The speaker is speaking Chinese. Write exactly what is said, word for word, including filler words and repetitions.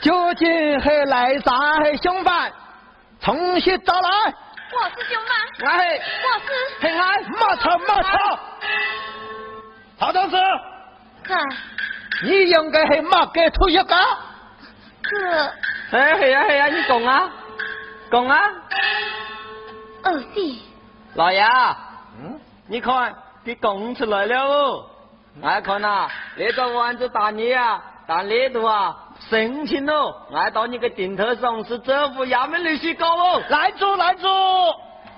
究竟是来啥是凶犯？从实招来。 我是凶犯。 哎， 我是。 平安，莫吵莫吵。曹同志。 哥。 你应该是莫给出一个。 哥。 哎，系啊系啊，你讲啊，讲啊。 二弟。 老爷，嗯，你看，给讲出来了哦。俺看呐，那个丸子打你啊，打力度啊，生气喽！俺到你个顶头上是政府衙门里去告哦。 拦住，拦住！